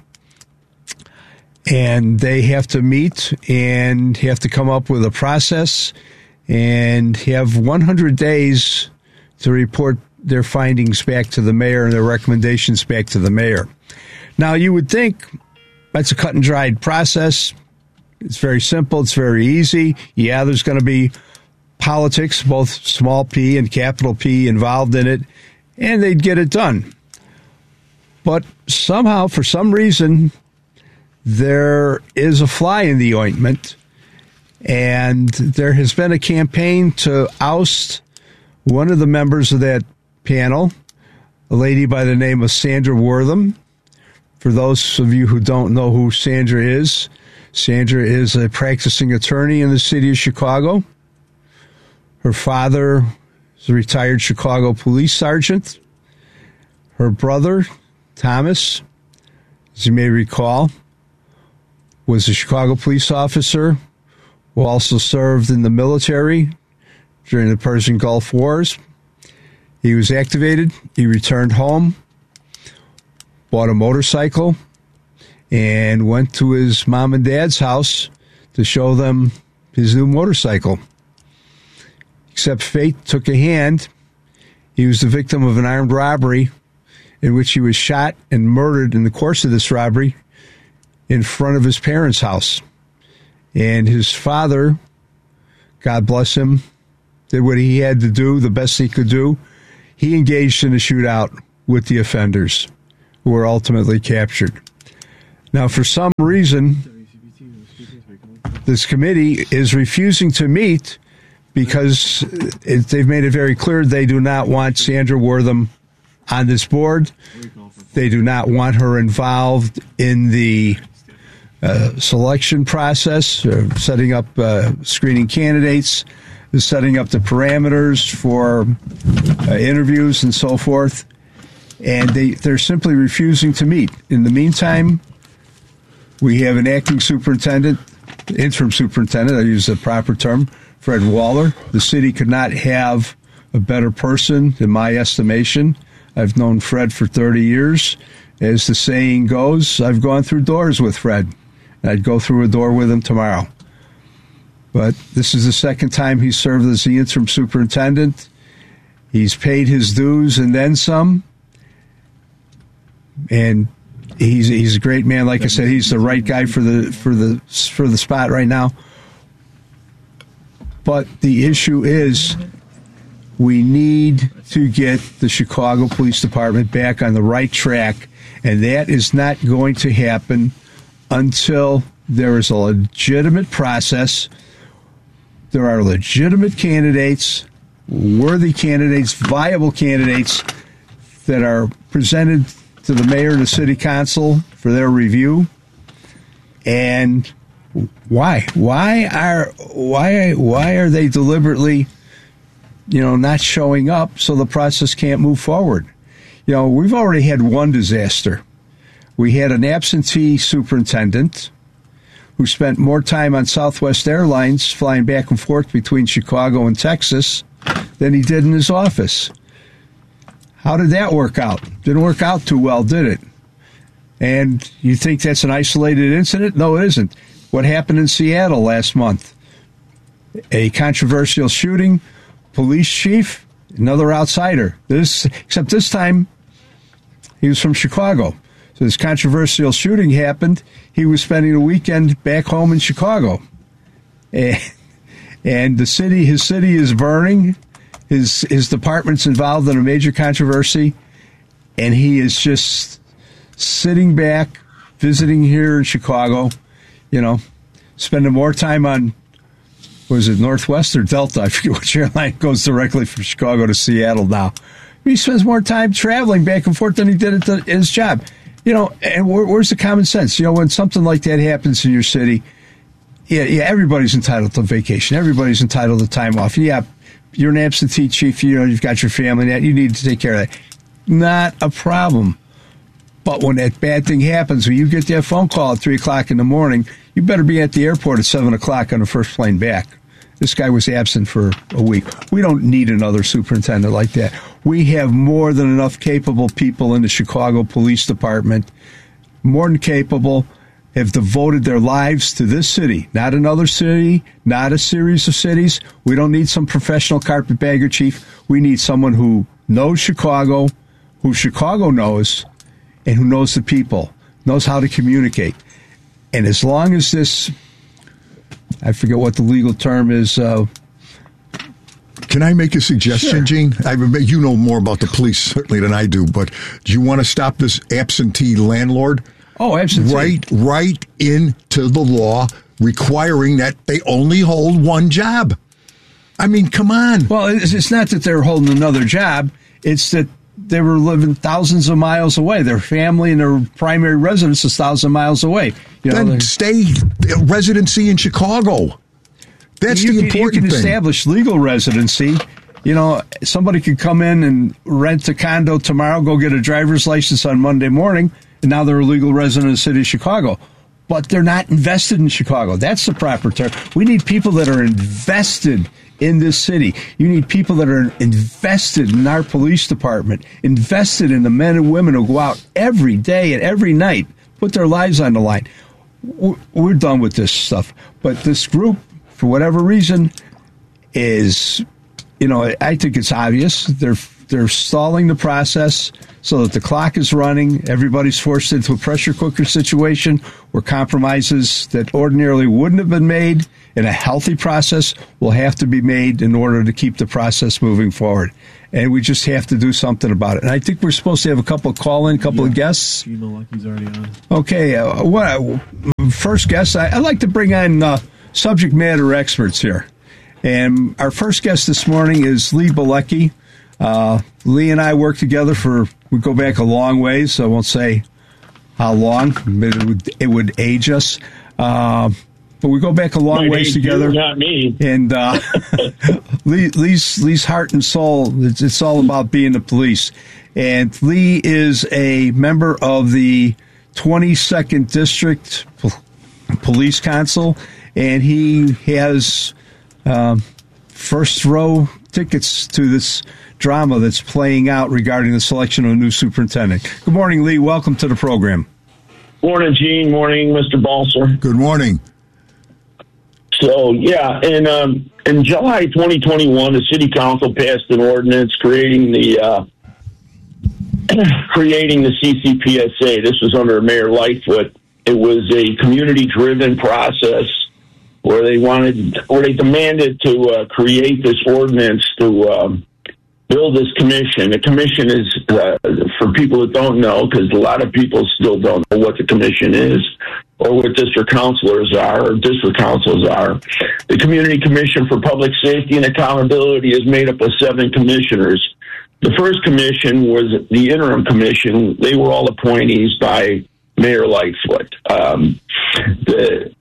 And they have to meet and have to come up with a process and have one hundred days to report their findings back to the mayor and their recommendations back to the mayor. Now, you would think that's a cut and dried process. It's very simple. It's very easy. Yeah, there's going to be politics, both small p and capital P, involved in it, and they'd get it done. But somehow, for some reason, there is a fly in the ointment, and there has been a campaign to oust one of the members of that panel, a lady by the name of Sandra Wortham. For those of you who don't know who Sandra is, Sandra is a practicing attorney in the city of Chicago. Her father is a retired Chicago police sergeant. Her brother, Thomas, as you may recall, was a Chicago police officer who also served in the military during the Persian Gulf Wars. He was activated. He returned home, bought a motorcycle, and went to his mom and dad's house to show them his new motorcycle. Except fate took a hand. He was the victim of an armed robbery in which he was shot and murdered in the course of this robbery in front of his parents' house. And his father, God bless him, did what he had to do, the best he could do. He engaged in a shootout with the offenders, who were ultimately captured. Now, for some reason, this committee is refusing to meet because it, they've made it very clear they do not want Sandra Wortham on this board. They do not want her involved in the uh, selection process, uh, setting up uh, screening candidates, setting up the parameters for uh, interviews and so forth. And they, they're simply refusing to meet. In the meantime, we have an acting superintendent, interim superintendent, I use the proper term, Fred Waller. The city could not have a better person, in my estimation. I've known Fred for thirty years. As the saying goes, I've gone through doors with Fred. I'd go through a door with him tomorrow. But this is the second time he's served as the interim superintendent. He's paid his dues and then some. And he's he's a great man. Like I said, he's the right guy for the for the for the spot right now. But the issue is we need to get the Chicago Police Department back on the right track, and that is not going to happen until there is a legitimate process. There are legitimate candidates, worthy candidates, viable candidates that are presented to the mayor and the city council for their review. And why? Why are why why are they deliberately, you know, not showing up so the process can't move forward? You know, we've already had one disaster. We had an absentee superintendent who spent more time on Southwest Airlines flying back and forth between Chicago and Texas than he did in his office. How did that work out? Didn't work out too well, did it? And you think that's an isolated incident? No, it isn't. What happened in Seattle last month? A controversial shooting, police chief, another outsider. This, except this time, he was from Chicago. So this controversial shooting happened. He was spending a weekend back home in Chicago. And, and the city, his city is burning. His his department's involved in a major controversy. And he is just sitting back, visiting here in Chicago, you know, spending more time on, was it Northwest or Delta? I forget which airline goes directly from Chicago to Seattle now. He spends more time traveling back and forth than he did at his job. You know, and where, where's the common sense? You know, when something like that happens in your city, yeah, yeah, everybody's entitled to vacation. Everybody's entitled to time off. Yeah, you're an absentee chief. You know, you've got your family. That you need to take care of that. Not a problem. But when that bad thing happens, when you get that phone call at three o'clock in the morning, you better be at the airport at seven o'clock on the first plane back. This guy was absent for a week. We don't need another superintendent like that. We have more than enough capable people in the Chicago Police Department, more than capable, have devoted their lives to this city, not another city, not a series of cities. We don't need some professional carpetbagger chief. We need someone who knows Chicago, who Chicago knows, and who knows the people, knows how to communicate. And as long as this, I forget what the legal term is. Uh, Can I make a suggestion, sure. Gene? I, you know more about the police certainly than I do, but do you want to stop this absentee landlord? Oh, absentee. Right, right into the law requiring that they only hold one job. I mean, come on. Well, it's, it's not that they're holding another job. It's that they were living thousands of miles away. Their family and their primary residence is thousands of miles away. You know, then stay residency in Chicago. That's you the can, important you can thing. Establish legal residency. You know, somebody could come in and rent a condo tomorrow, go get a driver's license on Monday morning, and now they're a legal resident of the city of Chicago. but they're not invested in Chicago. That's the proper term. We need people that are invested in this city. You need people that are invested in our police department, invested in the men and women who go out every day and every night, put their lives on the line. We're done with this stuff. But this group, for whatever reason, is, you know, I think it's obvious. They're they're stalling the process so that the clock is running. Everybody's forced into a pressure cooker situation where compromises that ordinarily wouldn't have been made in a healthy process will have to be made in order to keep the process moving forward. And we just have to do something about it. And I think we're supposed to have a couple of call-in, couple yeah. of guests. Gina Lucky's already on. Okay. Uh, what, first guest, I, I'd like to bring on uh, subject matter experts here. And our first guest this morning is Lee Bilecki. Uh, Lee and I work together for, we go back a long ways. So I won't say how long, but it would, it would age us. Uh, but we go back a long My ways together. You, not me. And uh, Lee, Lee's, Lee's heart and soul, it's, it's all about being the police. And Lee is a member of the twenty-second District Police Council, and he has um, first row tickets to this drama that's playing out regarding the selection of a new superintendent. Good morning, Lee. Welcome to the program. Morning, Gene. Morning, Mister Balser. Good morning. So, yeah, in, um, in July twenty twenty-one, the City Council passed an ordinance creating the uh, creating the C C P S A. This was under Mayor Lightfoot. It was a community-driven process where they wanted, or they demanded to uh, create this ordinance to um, build this commission. The commission is, uh, for people that don't know, because a lot of people still don't know what the commission is or what district councilors are or district councils are. The Community Commission for Public Safety and Accountability is made up of seven commissioners. The first commission was the interim commission. They were all appointees by Mayor Lightfoot. Um, the,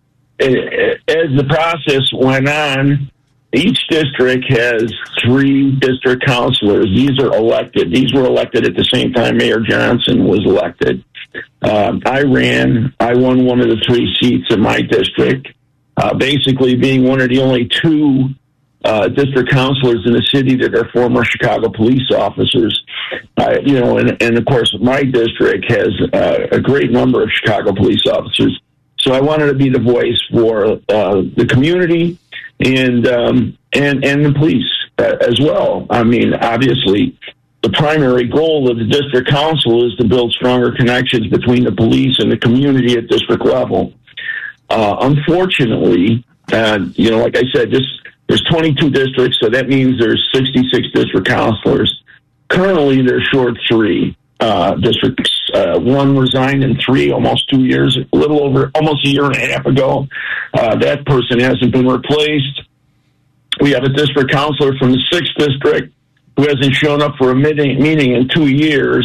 as the process went on, each district has three district councilors. These are elected. These were elected at the same time Mayor Johnson was elected. Um, I ran. I won one of the three seats in my district, uh, basically being one of the only two uh, district councilors in the city that are former Chicago police officers. Uh, you know, and, and of course, my district has uh, a great number of Chicago police officers. So I wanted to be the voice for uh, the community and um, and and the police uh, as well. I mean, obviously, the primary goal of the district council is to build stronger connections between the police and the community at district level. Uh, unfortunately, uh, you know, like I said, this there's twenty-two districts, so that means there's sixty-six district councilors. Currently, they're short three uh, districts. Uh, one resigned in three, almost two years, a little over, almost a year and a half ago. Uh, that person hasn't been replaced. We have a district councilor from the sixth district who hasn't shown up for a meeting, meeting in two years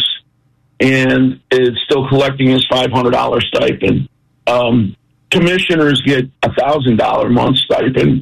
and is still collecting his five hundred dollars stipend. Um, commissioners get a one thousand dollars a month stipend.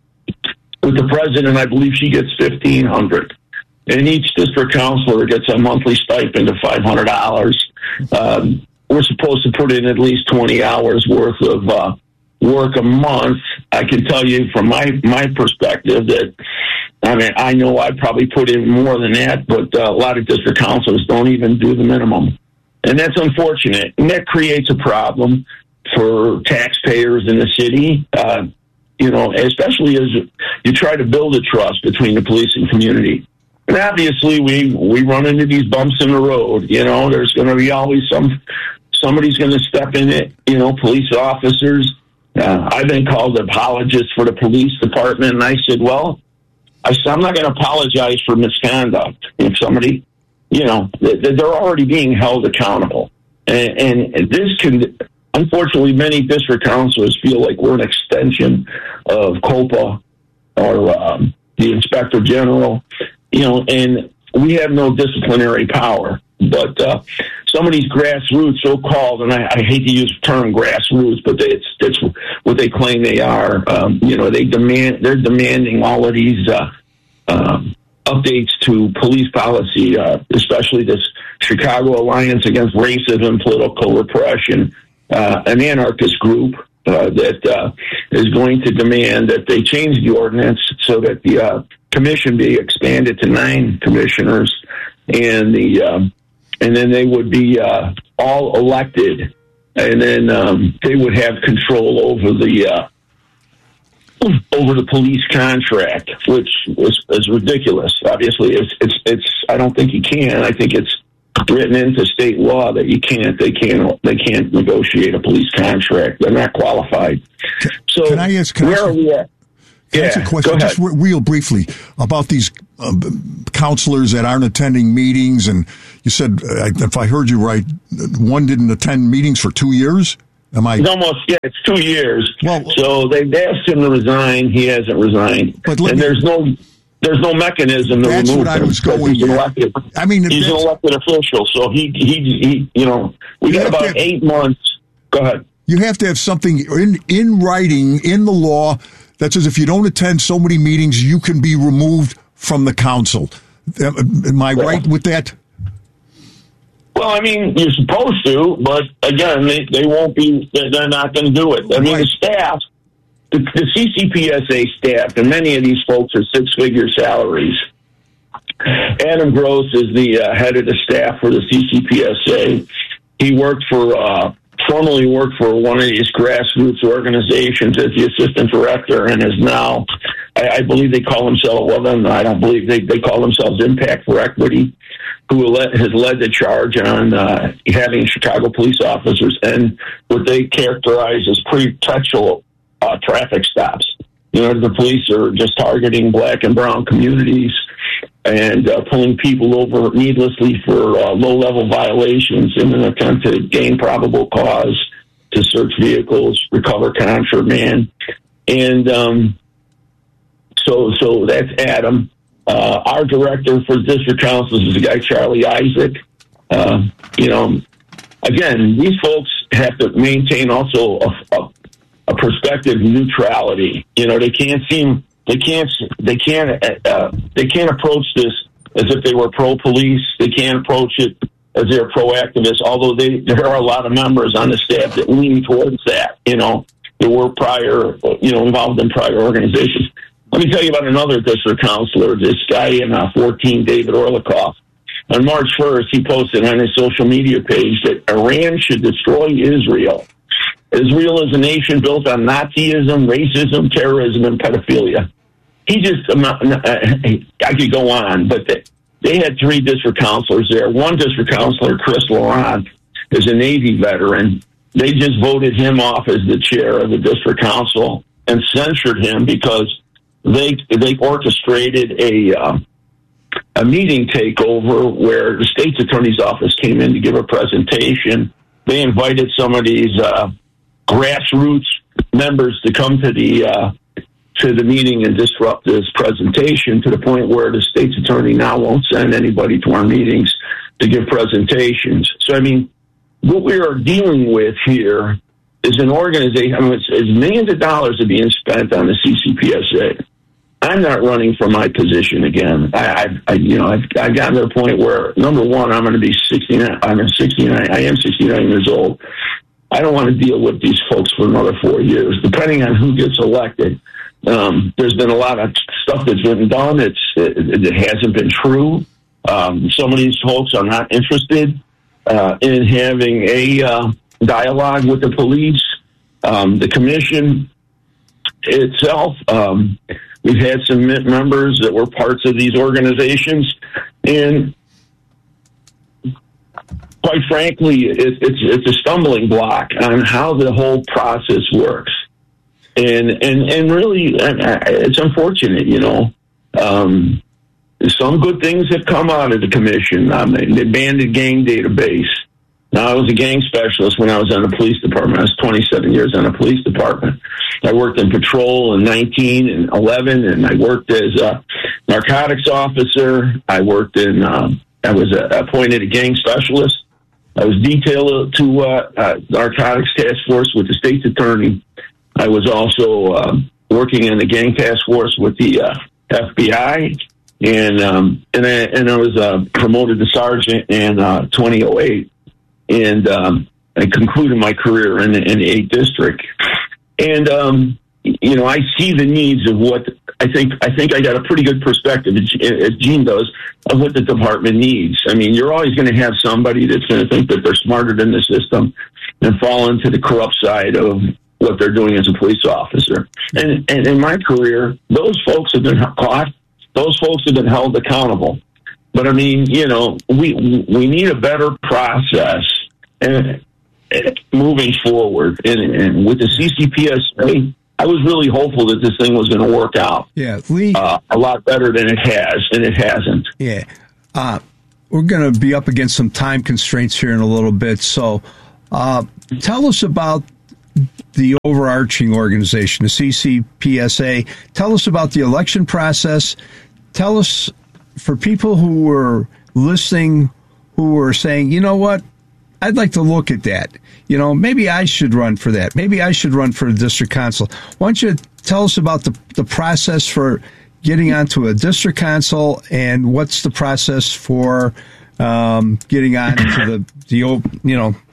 With the president, I believe she gets fifteen hundred dollars. And each district councilor gets a monthly stipend of five hundred dollars. Um, we're supposed to put in at least twenty hours worth of uh, work a month. I can tell you from my, my perspective that, I mean, I know I probably put in more than that, but uh, a lot of district councilors don't even do the minimum. And that's unfortunate. And that creates a problem for taxpayers in the city, uh, you know, especially as you try to build a trust between the police and community. And obviously, we, we run into these bumps in the road. You know, there's going to be always some somebody's going to step in it. You know, police officers. Uh, I've been called an apologist for the police department, and I said, well, I said, I'm not going to apologize for misconduct. If somebody, you know, they're already being held accountable, and, and this can. Unfortunately, many district councilors feel like we're an extension of COPA or um, the Inspector General. You know, and we have no disciplinary power. But uh, some of these grassroots, so-called, and I, I hate to use the term grassroots, but they, it's, it's what they claim they are. Um, you know, they demand, they're demanding all of these uh, um, updates to police policy, uh, especially this Chicago Alliance Against Racism, Political Repression. uh, an anarchist group uh, that uh, is going to demand that they change the ordinance so that the uh, commission be expanded to nine commissioners, and the um, and then they would be uh, all elected, and then um, they would have control over the uh, over the police contract, which is, is ridiculous. Obviously, it's, it's it's I don't think you can. I think it's written into state law that you can't. They can't. They can't negotiate a police contract. They're not qualified. So can I ask? Can where I ask, are we at? Can Yeah, I ask a question? Just re- real briefly about these um, counselors that aren't attending meetings, and you said, uh, if I heard you right, one didn't attend meetings for two years. Am I? It's almost, yeah, it's two years. Well, so they've asked him to resign. He hasn't resigned. But and me, there's no there's no mechanism to that's remove what him. I was going he's an elected, I mean, he's an elected official, so he, he, he you know, we got about to, eight months. Go ahead. You have to have something in, in writing, in the law, that says if you don't attend so many meetings, you can be removed from the council. Am I right with that? Well, I mean, you're supposed to, but again, they, they won't be, they're not going to do it. I mean, right. the staff, the, the C C P S A staff, and many of these folks are six-figure salaries. Adam Gross is the uh, head of the staff for the C C P S A. He worked for, uh, formerly worked for one of these grassroots organizations as the assistant director, and is now, I, I believe they call themselves, well, then I don't believe they, they call themselves Impact for Equity, who has led the charge on uh, having Chicago police officers and what they characterize as pretextual uh, traffic stops. You know, the police are just targeting black and brown communities and uh, pulling people over needlessly for uh, low-level violations in an attempt to gain probable cause to search vehicles, recover contraband. And um, so, so that's Adam. Uh, our director for district councils is a guy, Charlie Isaac. Uh, you know, again, these folks have to maintain also a, a, a perspective neutrality. You know, they can't seem, they can't, they can't, uh, they can't approach this as if they were pro-police. They can't approach it as they're pro-activists, although they, there are a lot of members on the staff that lean towards that. You know, they were prior, you know, involved in prior organizations. Let me tell you about another district counselor, this guy in uh, fourteen, David Orlikoff. On March first, he posted on his social media page that Iran should destroy Israel. Israel is a nation built on Nazism, racism, terrorism, and pedophilia. He just, I could go on, but they, they had three district counselors there. One district counselor, Chris Laurent, is a Navy veteran. They just voted him off as the chair of the district council and censured him because They they orchestrated a uh, a meeting takeover where the state's attorney's office came in to give a presentation. They invited some of these uh, grassroots members to come to the uh, to the meeting and disrupt this presentation to the point where the state's attorney now won't send anybody to our meetings to give presentations. So I mean, what we are dealing with here is an organization. I mean, it's, it's millions of dollars are being spent on the C C P S A. I'm not running for my position again. I, I've, I, you know, I've, I've gotten to the point where, number one, I'm going to be sixty-nine. I'm sixty-nine. I am sixty-nine years old. I don't want to deal with these folks for another four years, depending on who gets elected. Um, there's been a lot of stuff that's been done. It's it, it hasn't been true. Um, some of these folks are not interested uh, in having a uh, dialogue with the police. Um, the commission itself, um, we've had some members that were parts of these organizations, and quite frankly, it, it's it's a stumbling block on how the whole process works. And and and really, it's unfortunate, you know. Um, some good things have come out of the commission. Um, the bandit gang database. Now, I was a gang specialist when I was on the police department. I was twenty-seven years on the police department. I worked in patrol in nineteen and eleven, and I worked as a narcotics officer. I worked in, um, I was uh, appointed a gang specialist. I was detailed to uh, uh, narcotics task force with the state's attorney. I was also uh, working in the gang task force with the uh, F B I, and um, and I, and I was uh, promoted to sergeant in uh, twenty oh eight. And um, I concluded my career in, in the eighth district. And, um, you know, I see the needs of what I think, I think I got a pretty good perspective, as Gene does, of what the department needs. I mean, you're always going to have somebody that's going to think that they're smarter than the system and fall into the corrupt side of what they're doing as a police officer. And, and in my career, those folks have been caught. Those folks have been held accountable. But I mean, you know, we we need a better process and, and moving forward. And, and with the C C P S A, I was really hopeful that this thing was going to work out. Yeah, Lee, uh, a lot better than it has, and it hasn't. Yeah, uh, we're going to be up against some time constraints here in a little bit. So, uh, tell us about the overarching organization, the C C P S A. Tell us about the election process. Tell us, for people who were listening, who were saying, you know what, I'd like to look at that. You know, maybe I should run for that. Maybe I should run for a district council. Why don't you tell us about the, the process for getting onto a district council, and what's the process for um, getting on to the, the, you know,